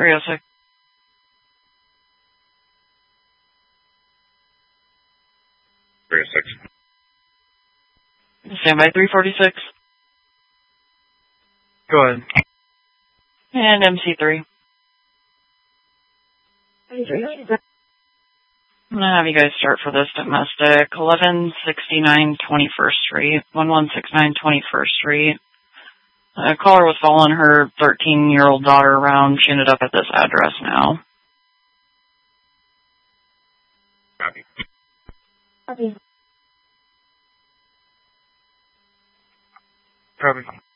306. Stand by 346. Go ahead. And MC3. I'm going to have you guys start for this domestic. 1169 21st Street. 1169 21st Street. The caller was following her 13-year-old daughter around. She ended up at this address now. Copy. Copy.